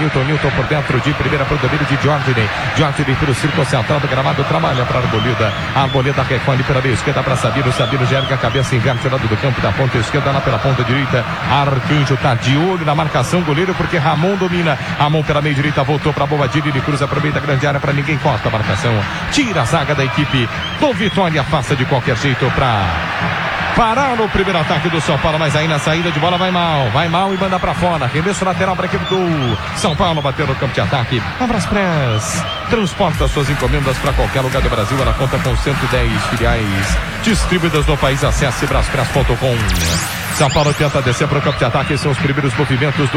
Newton por dentro de primeira para o domínio de Jorginho pelo círculo central do gramado, trabalha para a Arboleda recolhe pela meia esquerda para Sabino já ergue a cabeça, inverte o lado do campo da ponta esquerda, lá pela ponta direita, Arcanjo tá de olho na marcação, goleiro, porque Ramon domina, Ramon pela meia direita, voltou para Bobadilha, ele cruza para o meio da grande área, para ninguém, corta a marcação, tira a zaga da equipe do Vitória, afasta de qualquer jeito para parar no primeiro ataque do São Paulo, mas aí na saída de bola vai mal e manda pra fora. Arremesso lateral para a equipe do São Paulo, bateu no campo de ataque. Abraspress transporta suas encomendas para qualquer lugar do Brasil. Ela conta com 110 filiais distribuídas no país. Acesse braspress.com. São Paulo tenta descer para o campo de ataque. São os primeiros movimentos,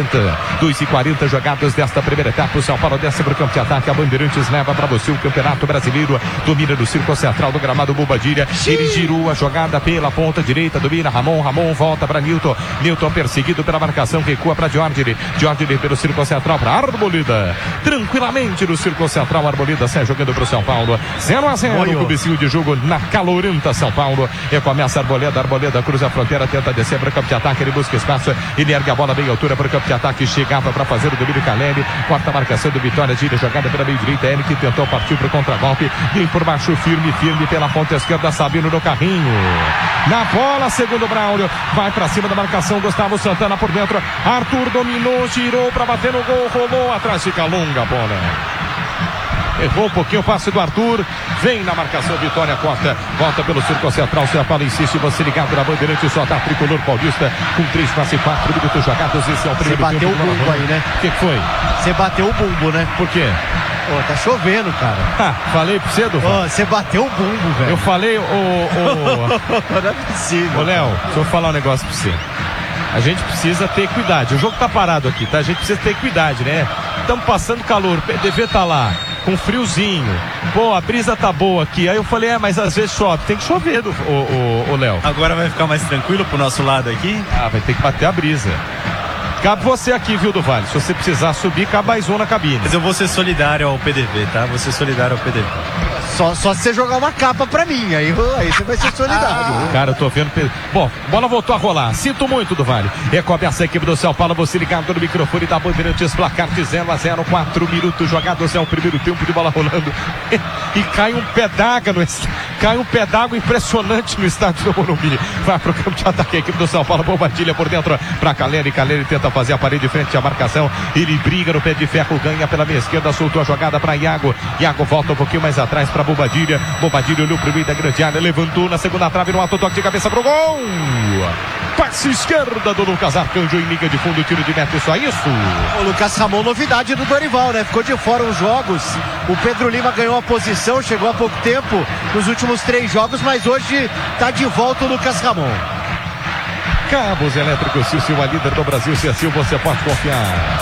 2:40 jogadas desta primeira etapa. O São Paulo desce para o campo de ataque. A Bandeirantes leva para você o Campeonato Brasileiro. Domina no círculo central do gramado Bobadilha. Ele girou a jogada pela ponta direita. Domina Ramon volta para Newton perseguido pela marcação. Recua para Jorginho pelo círculo central para Arboleda. Tranquilamente no círculo central. Arboleda sai jogando para o São Paulo. 0-0. Comecinho de jogo na calorenta São Paulo. E começa Arboleda cruza a fronteira, tenta descer para o campo de ataque, ele busca espaço, ele ergue a bola bem altura para o campo de ataque, chegava para fazer o domínio Caleri, quarta marcação do Vitória, gira jogada pela meia direita, ele que tentou partir para o contragolpe, vem por baixo firme pela ponta esquerda, Sabino no carrinho, na bola, segundo Braulio, vai para cima da marcação, Gustavo Santana por dentro, Arthur dominou, girou para bater no gol, rolou atrás, fica longa a bola. Errou um pouquinho o passe do Arthur. Vem na marcação, Vitória corta. Volta pelo círculo central. São Paulo insiste. Você ligado na Bandeirante. Só dá Tricolor Paulista. Com 3 quase 4 minutos jogados. Esse é o primeiro tempo. Você bateu o bumbo aí, né? O que foi? Você bateu o bumbo, né? Por quê? Tá chovendo, cara. Falei pra você, do você bateu o bumbo, velho. Eu falei, não é possível. Ô, Léo, deixa eu falar um negócio pra você. A gente precisa ter cuidado. O jogo tá parado aqui, tá? A gente precisa ter cuidado, né? Estamos passando calor. O PDV tá lá. Com friozinho, pô, a brisa tá boa aqui. Aí eu falei, mas às vezes chove. Tem que chover, o Léo. Agora vai ficar mais tranquilo pro nosso lado aqui? Vai ter que bater a brisa. Cabe você aqui, viu, do Vale? Se você precisar subir, cabe mais um na cabine. Mas eu vou ser solidário ao PDV, tá? Vou ser solidário ao PDV. Só se você jogar uma capa pra mim, aí você vai ser solidário. Cara, eu tô vendo... Bom, bola voltou a rolar. Sinto muito, do Vale. Começa a equipe do São Paulo, você ligado no microfone da Bandeirantes, placar de 0-0, 4 minutos jogados, é o primeiro tempo de bola rolando. E cai um pé d'água cai um pé d'água impressionante no estádio do Morumbi. Vai pro campo de ataque a equipe do São Paulo, Bobadilha por dentro pra Caleri tenta fazer a parede frente à marcação, ele briga no pé de ferro, ganha pela meia esquerda, soltou a jogada pra Iago volta um pouquinho mais atrás pra Bobadilha olhou pro meio da grande área, levantou na segunda trave, no alto toque de cabeça pro gol, passe esquerda do Lucas Arcanjo em liga de fundo, tiro de meta, só isso. O Lucas Ramon, novidade do Dorival, né? Ficou de fora os jogos, o Pedro Lima ganhou a posição, chegou há pouco tempo nos últimos 3 jogos, mas hoje tá de volta o Lucas Ramon. Cabos Elétricos Silva, líder do Brasil, se assim você pode confiar.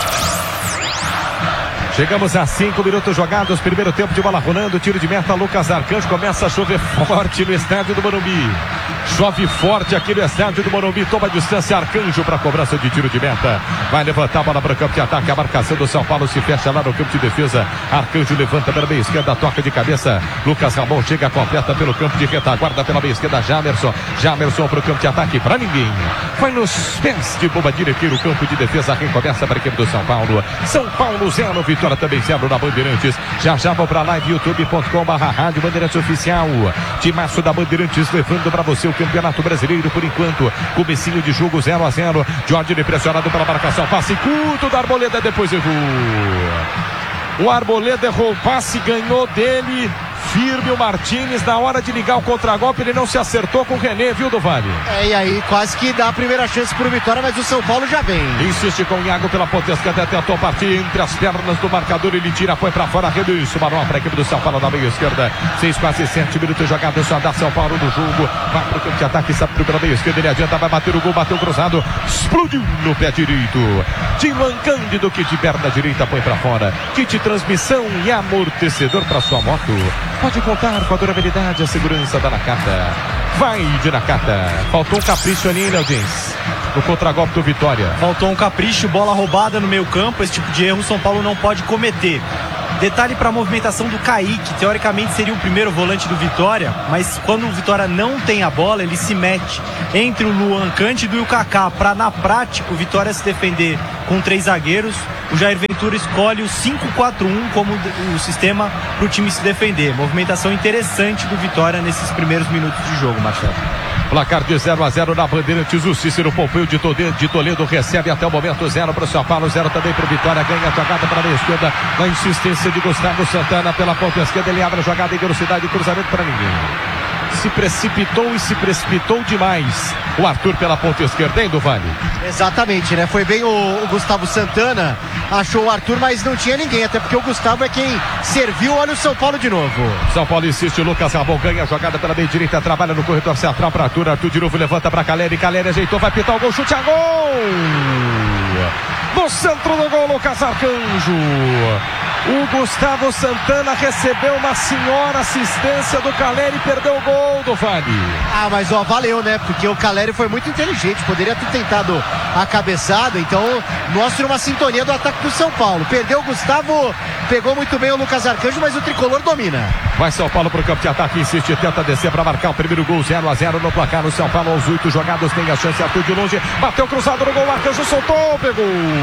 Chegamos a 5 minutos jogados, primeiro tempo de bola rolando, tiro de meta, Lucas Arcanjo, começa a chover forte no estádio do Morumbi. Chove forte aqui no estádio do Morumbi, toma a distância, Arcanjo para cobrança de tiro de meta. Vai levantar a bola para o campo de ataque, a marcação do São Paulo se fecha lá no campo de defesa. Arcanjo levanta pela meia esquerda, toca de cabeça. Lucas Ramon chega completa pelo campo de retaguarda pela meia esquerda, Jamerson para o campo de ataque, para ninguém. Vai nos pés de Bobadilha aqui no campo de defesa, recomeça para a equipe do São Paulo. São Paulo 0, Vitória também 0 na Bandeirantes. Já vão para live youtube.com/rádio Bandeirantes Oficial. Timaço da Bandeirantes levando para você o Campeonato Brasileiro por enquanto. Comecinho de jogo 0-0. Jorginho pressionado pela marcação. Passe curto da Arboleda, depois errou. O Arboleda errou o passe, ganhou dele. Firme o Martínez, na hora de ligar o contragolpe, ele não se acertou com o René, viu, do Vale? E aí quase que dá a primeira chance pro Vitória, mas o São Paulo já vem. Insiste com o Iago pela ponta esquerda, tentou partir entre as pernas do marcador, ele tira, põe pra fora, arremesso, marrom pra equipe do São Paulo na meia esquerda. 6 quase 7 minutos jogados, só dá São Paulo no jogo. Vai pro campo de ataque, sabe pela meia esquerda, ele adianta, vai bater o gol, bateu cruzado, explodiu no pé direito. Dilan Cândido, que de perna direita põe pra fora. Kit transmissão e amortecedor pra sua moto. Pode contar com a durabilidade e a segurança da Nakata. Vai de Nakata. Faltou um capricho ali, hein, Léo Dins? No contragolpe do Vitória. Faltou um capricho, bola roubada no meio campo. Esse tipo de erro o São Paulo não pode cometer. Detalhe para a movimentação do Kaique, teoricamente seria o primeiro volante do Vitória, mas quando o Vitória não tem a bola, ele se mete entre o Luan Cândido e o Kaká, para na prática o Vitória se defender com 3 zagueiros. O Jair vem Ventura escolhe o 5-4-1 como o sistema para o time se defender. Movimentação interessante do Vitória nesses primeiros minutos de jogo, Marcelo. Placar de 0-0 na Bandeirantes. O Cícero Pompeu de Toledo recebe até o momento 0 para o São Paulo, 0 também para o Vitória. Ganha a jogada para a meia esquerda na insistência de Gustavo Santana pela ponta esquerda. Ele abre a jogada em velocidade, cruzamento para ninguém. Se precipitou demais o Arthur pela ponta esquerda, hein, do Vale? Exatamente, né? Foi bem o Gustavo Santana, achou o Arthur, mas não tinha ninguém, até porque o Gustavo é quem serviu. Olha o São Paulo de novo. São Paulo insiste, Lucas Rabon ganha a jogada pela meia direita, trabalha no corredor central para Arthur. Arthur de novo levanta para Caleri ajeitou, vai pitar o gol, chute a gol! No centro do gol, Lucas Arcanjo. O Gustavo Santana recebeu uma senhora assistência do Caleri e perdeu o gol do Vale. Ah, mas ó, valeu, né? Porque o Caleri foi muito inteligente, poderia ter tentado a cabeçada, então mostra uma sintonia do ataque do São Paulo. Perdeu o Gustavo, pegou muito bem o Lucas Arcanjo, mas o tricolor domina. Vai São Paulo pro campo de ataque, insiste, tenta descer para marcar o primeiro gol, 0-0 no placar no São Paulo. Aos 8 jogados tem a chance, Arthur de longe, bateu cruzado no gol, Arcanjo soltou, pegou.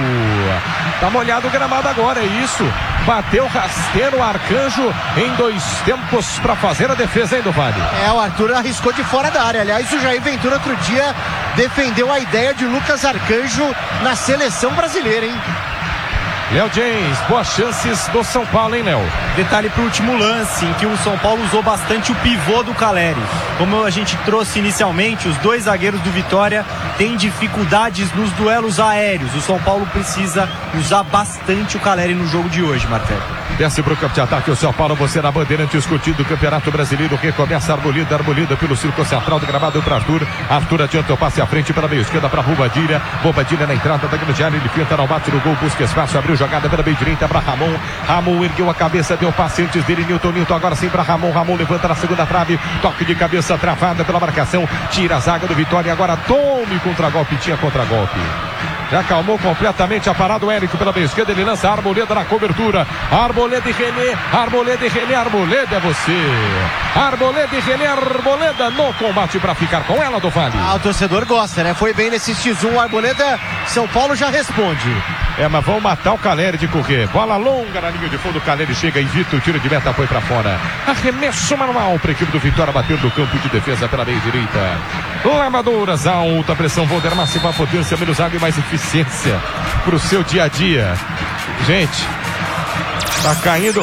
Tá molhado o gramado agora, é isso. Bateu rasteiro o Arcanjo em 2 tempos para fazer a defesa, hein, do Vale? O Arthur arriscou de fora da área. Aliás, o Jair Ventura outro dia defendeu a ideia de Lucas Arcanjo na seleção brasileira, hein? Léo James, boas chances do São Paulo, hein, Léo? Detalhe pro último lance, em que o São Paulo usou bastante o pivô do Caleri. Como a gente trouxe inicialmente, os 2 zagueiros do Vitória têm dificuldades nos duelos aéreos. O São Paulo precisa usar bastante o Caleri no jogo de hoje, Marcelo. Desce pro campo de ataque o São Paulo, você na Bandeirantes, curtindo o Campeonato Brasileiro. Recomeça Arboleda pelo círculo central do gramado para Arthur. Arthur adianta o passe à frente pela meia esquerda para Bobadilha na entrada da grande área, ele finta, não bate no gol, busca espaço, abriu jogada pela meia direita para Ramon ergueu a cabeça, deu passe antes dele, Nilton agora sim para Ramon levanta na segunda trave, toque de cabeça travada pela marcação, tira a zaga do Vitória, agora tome contra-golpe, tinha contra-golpe. Já acalmou completamente a parada o Érico pela meia esquerda, ele lança a Arboleda na cobertura, Arboleda e René, Arboleda é você, Arboleda e René, Arboleda no combate para ficar com ela, do Vale. O torcedor gosta, né? Foi bem nesse X1, Arboleda, São Paulo já responde. Mas vão matar o Caleri de correr, bola longa na linha de fundo, o Caleri chega, evita o tiro de meta, foi para fora, arremesso manual para a equipe do Vitória, bater no campo de defesa pela meia direita, Lavadoras, alta pressão, Volder, máxima potência, menos água e mais eficiência pro seu dia a dia. Gente, tá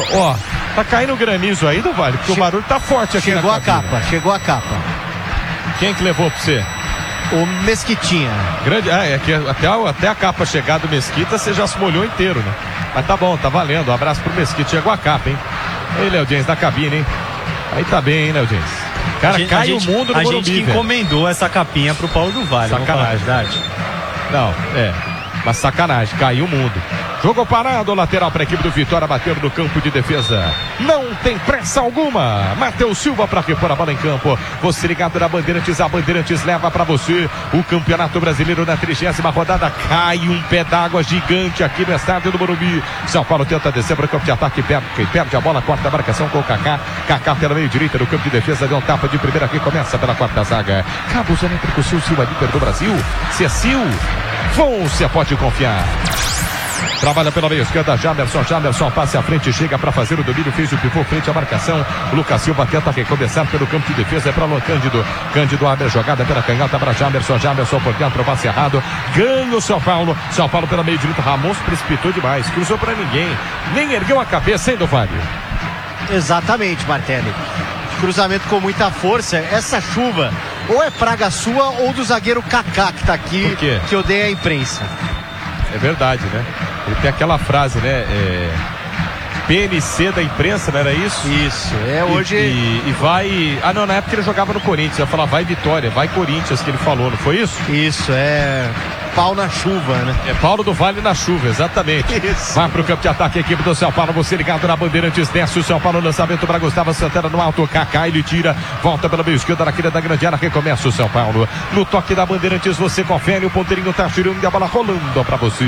caindo granizo aí, do Vale, porque o barulho tá forte aqui. Chegou a capa. Quem que levou pra você? O Mesquitinha. Grande, é que até a capa chegar do Mesquita você já se molhou inteiro, né? Mas tá bom, tá valendo, um abraço pro Mesquita, chegou a capa, hein? Ei, Léo James, na cabine, hein? Aí tá bem, hein, Léo James? Cara, cai o mundo no Morumbi, a gente que encomendou essa capinha pro Paulo do Vale. Sacanagem. Não, mas sacanagem, caiu o mundo. Jogo parado, lateral para a equipe do Vitória, bateu no campo de defesa. Não tem pressa alguma. Matheus Silva para repor a bola em campo. Você ligado na Bandeirantes, a Bandeirantes leva para você o Campeonato Brasileiro na 30ª rodada. Cai um pé d'água gigante aqui no estádio do Morumbi. São Paulo tenta descer para o campo de ataque, perde a bola, corta a marcação com o Kaká. Kaká pela meio direita no campo de defesa, deu um tapa de primeira que começa pela quarta zaga. Cabos elétricos, Silva líder do Brasil. Cecil, você pode confiar. Trabalha pela meia esquerda, Jamerson passe à frente, chega para fazer o domínio, fez o pivô frente à marcação. Lucas Silva tenta recomeçar pelo campo de defesa, é para Luan Cândido abre a jogada pela canhota para Jamerson por dentro, passe errado, ganha o São Paulo pela meia direita, Ramon se precipitou demais, cruzou para ninguém, nem ergueu a cabeça, hein, do Vale? Exatamente, Martelli. Cruzamento com muita força, essa chuva ou é praga sua ou do zagueiro Kaká que tá aqui, que odeia a imprensa. É verdade, né? Ele tem aquela frase, né? PNC da imprensa, não era isso? Isso, hoje... E vai... não, na época ele jogava no Corinthians, ia falar vai Vitória, vai Corinthians, que ele falou, não foi isso? Isso, pau na chuva, né? Paulo do Vale na chuva, exatamente. Isso. Vai pro campo de ataque a equipe do São Paulo, você ligado na Bandeirantes, desce o São Paulo, lançamento para Gustavo Santana no alto, Kaká, ele tira, volta pela meia esquerda, na quilha da grande área, recomeça o São Paulo. No toque da Bandeirantes, você confere, o ponteirinho tá tirando e a bola rolando para você.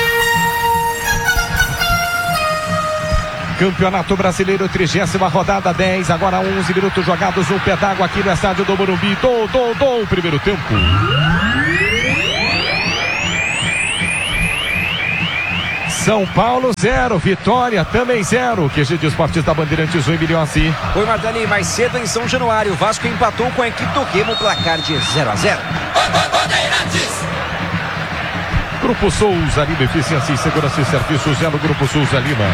Campeonato Brasileiro, 30ª rodada, 10, agora 11 minutos jogados, um pé d'água aqui no estádio do Morumbi, o primeiro tempo. São Paulo 0, Vitória também 0. QG de Esportes da Bandeirantes 1 em Milhões. Oi, Martani, mais cedo em São Januário, o Vasco empatou com a equipe do Remo, placar de 0-0. Grupo Souza Lima, eficiência, segurança e serviços no Grupo Souza Lima.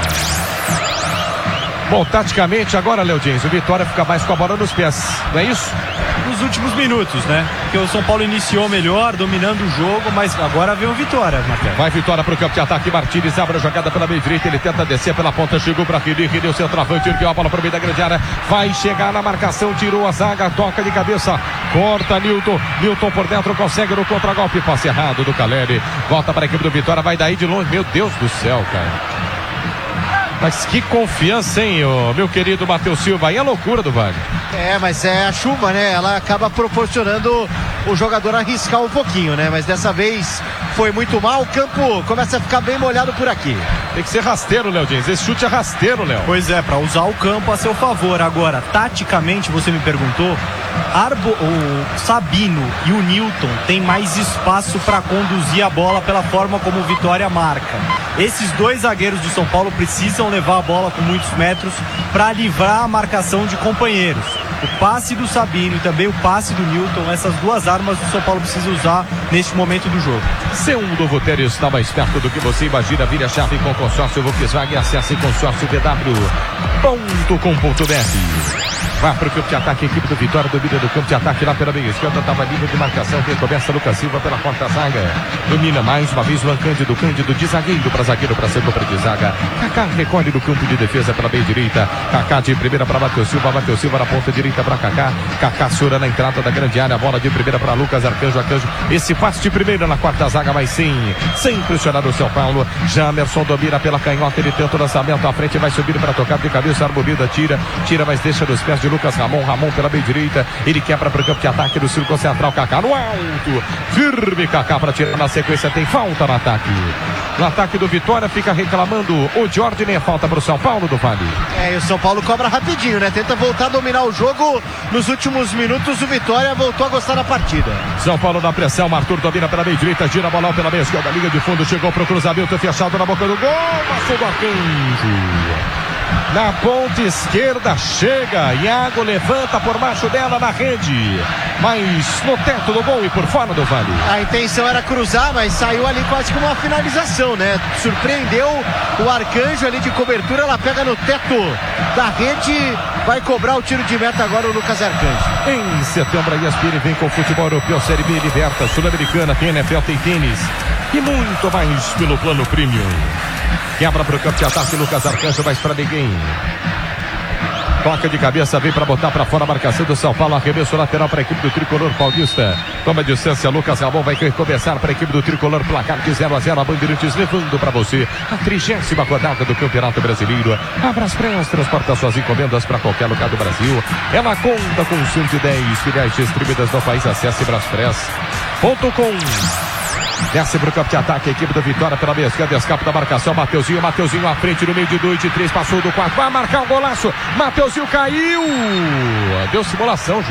Bom, taticamente agora, Léo James, o Vitória fica mais com a bola nos pés, não é isso? Nos últimos minutos, né? Porque o São Paulo iniciou melhor, dominando o jogo, mas agora vem o Vitória, Marcelo. Vai Vitória para o campo de ataque, Martínez abre a jogada pela meia direita, ele tenta descer pela ponta, chegou para Rili, o centroavante, ergueu a bola para o meio da grande área, vai chegar na marcação, tirou a zaga, toca de cabeça, corta Nilton por dentro, consegue no contragolpe, passe errado do Caleri, volta para a equipe do Vitória, vai daí de longe, meu Deus do céu, cara. Mas que confiança, hein, meu querido Matheus Silva. Aí é loucura do Vale. Mas é a chuva, né? Ela acaba proporcionando o jogador arriscar um pouquinho, né? Mas dessa vez foi muito mal. O campo começa a ficar bem molhado por aqui. Tem que ser rasteiro, Léo Dias. Esse chute é rasteiro, Léo. Pois é, para usar o campo a seu favor. Agora, taticamente, você me perguntou, o Sabino e o Nilton têm mais espaço para conduzir a bola pela forma como o Vitória marca. Esses dois zagueiros do São Paulo precisam levar a bola com muitos metros para livrar a marcação de companheiros. O passe do Sabino e também o passe do Nilton, essas duas armas o São Paulo precisa usar neste momento do jogo. Segundo Votério está mais perto do que você imagina. Vire a chave com consórcio Volkswagen. Acesse consórciobw.com.br. Vai para o campo de ataque, a equipe do Vitória domina do campo de ataque lá pela meia esquerda, estava livre de marcação, recomeça Lucas Silva pela quarta zaga, domina mais uma vez o Cândido de zagueiro para setor de zaga, Kaká recolhe do campo de defesa pela meia direita, Kaká de primeira para Matheus Silva na ponta direita para Kaká Sura na entrada da grande área, bola de primeira para Lucas Arcanjo, esse passe de primeira na quarta zaga, mas sem pressionar o São Paulo, Jamerson domina pela canhota, ele tenta o lançamento à frente, vai subir para tocar de cabeça, Arboleda tira, mas deixa nos pés de Lucas Ramon pela meia direita, ele quebra para o campo de ataque do círculo central, Kaká no alto, firme Kaká para tirar na sequência, tem falta no ataque. No ataque do Vitória fica reclamando o Jorge, nem falta para o São Paulo do Vale. E o São Paulo cobra rapidinho, né? Tenta voltar a dominar o jogo. Nos últimos minutos o Vitória voltou a gostar da partida. São Paulo na pressão, Arthur domina pela meia direita, gira a bola pela meia esquerda, linha de fundo, chegou para o cruzamento fechado na boca do gol, passou do Arcanjo. Na ponta esquerda chega, Iago levanta por baixo dela na rede, mas no teto do gol e por fora do Vale. A intenção era cruzar, mas saiu ali quase como uma finalização, né? Surpreendeu o Arcanjo ali de cobertura, ela pega no teto da rede, vai cobrar o tiro de meta agora o Lucas Arcanjo. Em setembro a ESPN vem com o futebol europeu, Série B, Liberta, Sul-Americana, tem NFL, tem tênis e muito mais pelo plano Premium. Quebra para o campo de ataque, Lucas Arcanjo, mais para ninguém. Toca de cabeça, vem para botar para fora a marcação do São Paulo, arremesso lateral para a equipe do Tricolor Paulista. Toma distância, Lucas Ramon vai recomeçar para a equipe do Tricolor, placar de 0-0, a Bandeirantes levando para você a 30ª rodada do Campeonato Brasileiro. A Braspress transporta suas encomendas para qualquer lugar do Brasil. Ela conta com 110 filiais distribuídas no país. Acesse braspress.com. Desce para o campo de ataque, a equipe do Vitória pela meia esquerda, escapa da marcação, Mateuzinho à frente no meio de 2, de 3, passou do 4, vai marcar um golaço, Mateuzinho caiu, deu simulação,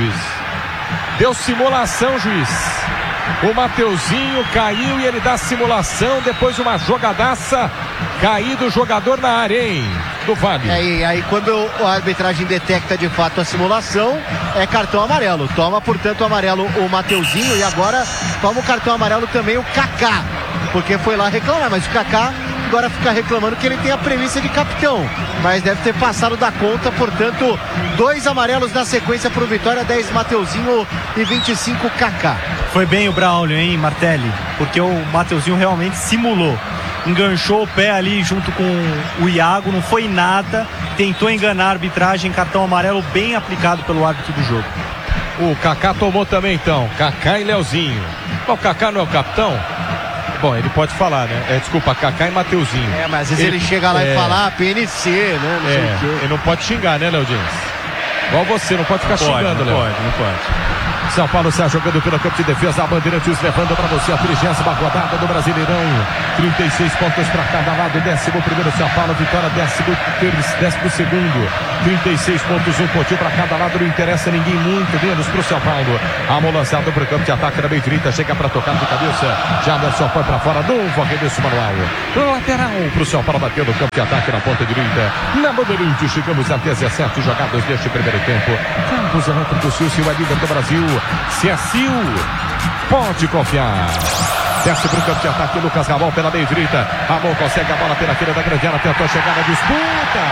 juiz. O Mateuzinho caiu e ele dá simulação depois de uma jogadaça, caído o jogador na área, hein, do Vale. E aí quando a arbitragem detecta de fato a simulação, é cartão amarelo. Toma, portanto, o amarelo o Mateuzinho e agora toma o cartão amarelo também o Kaká, porque foi lá reclamar, mas o Kaká agora fica reclamando que ele tem a premissa de capitão, mas deve ter passado da conta, portanto, 2 amarelos na sequência para o Vitória, 10 Mateuzinho e 25 Kaká. Foi bem o Braulio, hein, Martelli? Porque o Mateuzinho realmente simulou. Enganchou o pé ali junto com o Iago, não foi nada, tentou enganar a arbitragem, cartão amarelo bem aplicado pelo árbitro do jogo. O Kaká tomou também então, Kaká e Leozinho. O Kaká não é o capitão? Bom, ele pode falar, né? Desculpa, Kaká e Mateuzinho. Mas às vezes ele chega lá e fala, PNC, né? Não sei o quê. Ele não pode xingar, né, Léo Dias? Igual você, não pode ficar xingando, Léo. Não pode. São Paulo sai jogando pelo campo de defesa. A Bandeirantes levando para você a 30ª rodada do Brasileirão. 36 pontos para cada lado. 11º São Paulo, Vitória 12º. 36 pontos, um pontinho para cada lado. Não interessa ninguém, muito menos para o São Paulo. Amor lançado para o campo de ataque da meia direita. Chega para tocar de cabeça. Jamerson foi para fora. Novo arremesso manual. Lateral para o São Paulo, bateu no campo de ataque na ponta direita. Na Bandeirantes, chegamos a 17 jogadas deste primeiro tempo. Campos Elétricos Sil, Sil é líder do Brasil. Se é Sil, pode confiar. Desce para o campo de ataque, Lucas Ramon pela meia direita. Ramon consegue a bola pela queira da grande área, tentou chegar na disputa.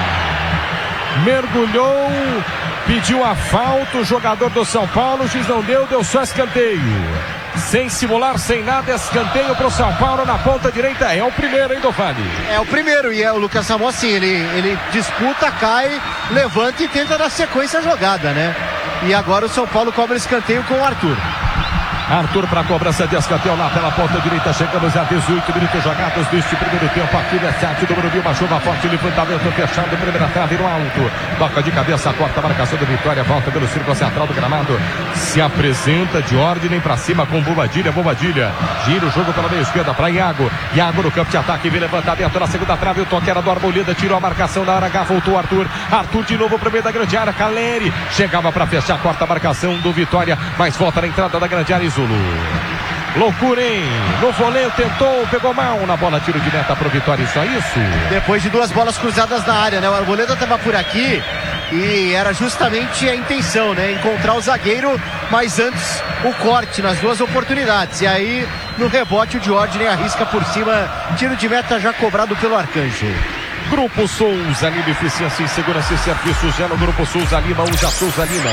Mergulhou, pediu a falta o jogador do São Paulo, o juiz não deu só escanteio. Sem simular, sem nada, escanteio para o São Paulo na ponta direita. É o primeiro, hein, Dovani? É o primeiro, e é o Lucas Ramon, assim, ele disputa, cai, levanta e tenta dar sequência à jogada, né? E agora o São Paulo cobra escanteio com o Arthur. Arthur para a cobrança de escanteio lá pela ponta direita. Chegamos a 18 minutos jogados deste primeiro tempo. Aqui no estádio do Morumbi, uma chuva forte, levantamento fechado, primeira trave no alto. Toca de cabeça, corta a marcação do Vitória, volta pelo círculo central do gramado. Se apresenta de ordem para cima com Bobadilha. Gira o jogo pela meia esquerda para Iago. Iago no campo de ataque, vem levantamento na segunda trave. O toque era do Arboleda, tirou a marcação na área H, voltou Arthur. Arthur de novo para o meio da grande área. Caleri chegava para fechar, corta a marcação do Vitória, mas volta na entrada da grande área. Zulu. Loucura, hein? No voleio tentou, pegou mal na bola, tiro de meta pro Vitória, só isso? Depois de duas bolas cruzadas na área, né? O Arboleda estava por aqui e era justamente a intenção, né? Encontrar o zagueiro, mas antes o corte nas duas oportunidades. E aí, no rebote, o Diordine arrisca por cima, tiro de meta já cobrado pelo Arcanjo. Grupo Souza Lima, eficiência em segurança e serviços, já no Grupo Souza Lima, usa Souza Lima.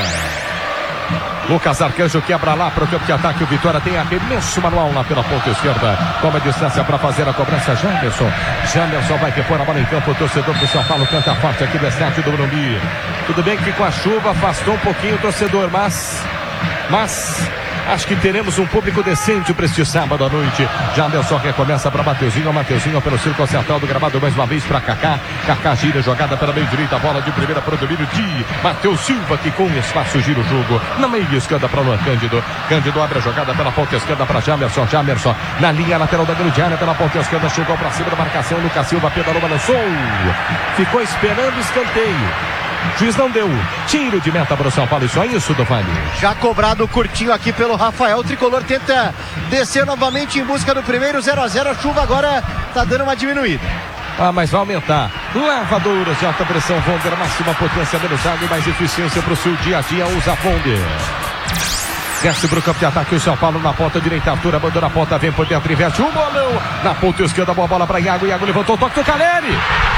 Lucas Arcanjo quebra lá para o campo de ataque. O Vitória tem arremesso manual lá pela ponta esquerda. Toma distância para fazer a cobrança. Jamerson vai repor a bola em campo. O torcedor do São Paulo canta forte aqui do estádio do Morumbi. Tudo bem que com a chuva afastou um pouquinho o torcedor, mas acho que teremos um público decente para este sábado à noite. Jamerson recomeça para Mateuzinho pelo círculo central do gramado mais uma vez para Kaká. Kaká gira, jogada pela meia direita, a bola de primeira para o domínio de Matheus Silva, que com espaço gira o jogo. Na meia esquerda para Luan Cândido. Cândido abre a jogada pela ponta esquerda para Jamerson na linha lateral da grande área pela ponta esquerda, chegou para cima da marcação. Lucas Silva pedalou, balançou, ficou esperando escanteio. Juiz não deu. Tiro de meta para o São Paulo. E só isso, Dovani. Já cobrado curtinho aqui pelo Rafael. O tricolor tenta descer novamente em busca do primeiro 0-0. A chuva agora está dando uma diminuída. Mas vai aumentar. Lavadouras de alta pressão Vonder. Máxima potência, menos água e mais eficiência para o seu dia a dia. Usa Vonder. Desce para o campo de ataque o São Paulo na ponta direita. Arthur abandona a ponta, vem por dentro, inverte um bolão. Na ponta esquerda, boa bola para Iago. Iago levantou o toque do Caleri.